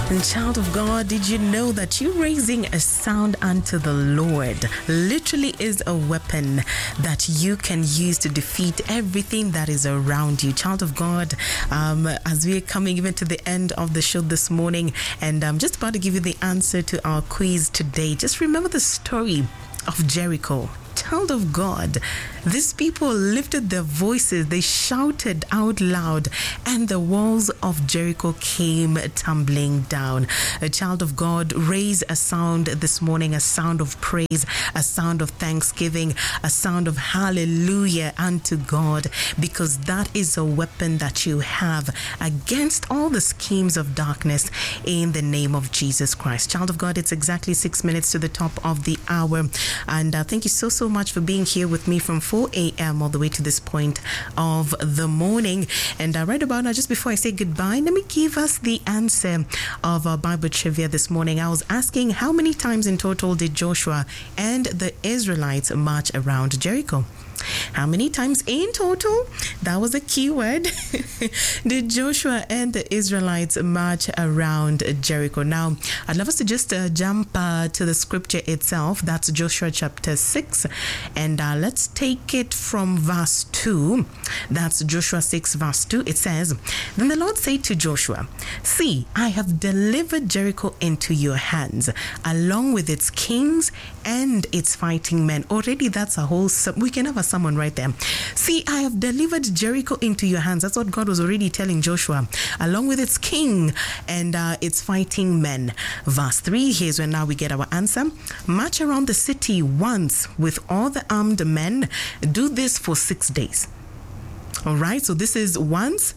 And child of God, did you know that you raising a sound unto the Lord literally is a weapon that you can use to defeat everything that is around you? Child of God, as we're coming even to the end of the show this morning, and I'm just about to give you the answer to our quiz today. Just remember the story of Jericho. Child of God, these people lifted their voices, they shouted out loud, and the walls of Jericho came tumbling down. A child of God, raise a sound this morning, a sound of praise, a sound of thanksgiving, a sound of hallelujah unto God, because that is a weapon that you have against all the schemes of darkness in the name of Jesus Christ. Child of God, it's exactly 6 minutes to the top of the hour, and thank you so much for being here with me from 4 a.m. all the way to this point of the morning. And right about now, just before I say goodbye, let me give us the answer of our Bible trivia this morning. I was asking, how many times in total did Joshua and the Israelites march around Jericho? How many times in total? That was a key word. Did Joshua and the Israelites march around Jericho? Now, I'd love us to just jump to the scripture itself. That's Joshua chapter 6. And let's take it from verse 2. That's Joshua 6 verse 2. It says, "Then the Lord said to Joshua, 'See, I have delivered Jericho into your hands, along with its kings and its fighting men.'" Already that's a whole, we can have a someone right there. "See, I have delivered Jericho into your hands." That's what God was already telling Joshua, along with its king and its fighting men. Verse 3, here's where now we get our answer. "March around the city once with all the armed men. Do this for 6 days." All right, so this is once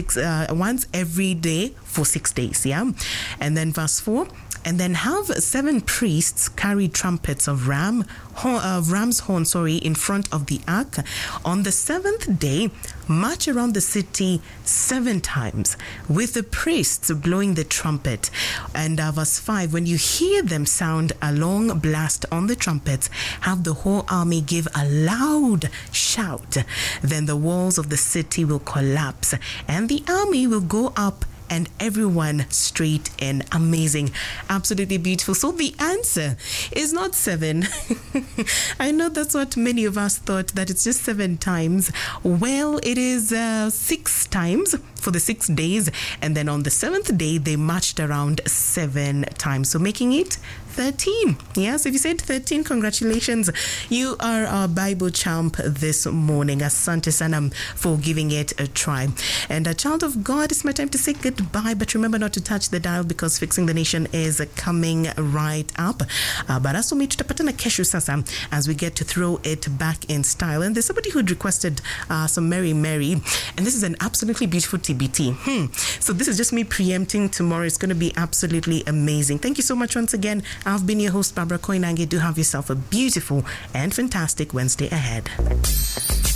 every day for 6 days, yeah? And then verse 4, "And then have 7 priests carry trumpets of ram's horn, in front of the ark. On the 7th day, march around the city 7 times with the priests blowing the trumpet." And verse 5, "When you hear them sound a long blast on the trumpets, have the whole army give a loud shout. Then the walls of the city will collapse and the army will go up and everyone straight in." Amazing. Absolutely beautiful. So the answer is not 7. I know that's what many of us thought, that it's just 7 times. Well, it is 6 times for the 6 days. And then on the 7th day, they marched around 7 times. So making it 13. Yes, if you said 13, congratulations. You are our Bible champ this morning. Asante sana for giving it a try. And a child of God, it's my time to say goodbye. But remember not to touch the dial, because Fixing the Nation is coming right up. But as for me, tutapatana kesho sasa as we get to throw it back in style. And there's somebody who requested some Mary Mary. And this is an absolutely beautiful TBT. So this is just me preempting tomorrow. It's going to be absolutely amazing. Thank you so much once again. I've been your host, Barbara Koinange. Do have yourself a beautiful and fantastic Wednesday ahead.